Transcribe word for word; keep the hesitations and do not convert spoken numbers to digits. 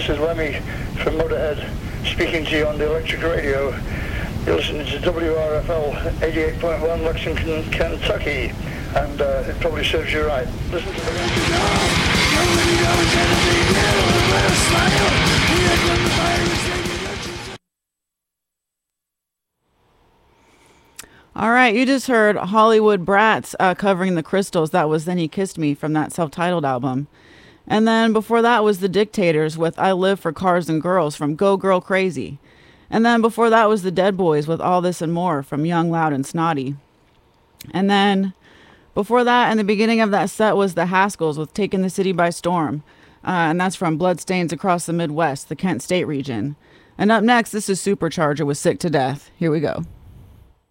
this is Lemmy from Motorhead speaking to you on the electric radio. You're listening to W R F L eighty-eight point one Lexington, Kentucky, and uh, it probably serves you right. Listen to the radio. All right, you just heard Hollywood Brats uh, covering the Crystals. That was Then He Kissed Me from that self-titled album. And then before that was The Dictators with I Live for Cars and Girls from Go Girl Crazy. And then before that was the Dead Boys with All This and More from Young, Loud, and Snotty. And then before that, in the beginning of that set, was the Haskells with Taking the City by Storm. Uh, and that's from Bloodstains Across the Midwest, the Kent State region. And up next, this is Supercharger with Sick to Death. Here we go.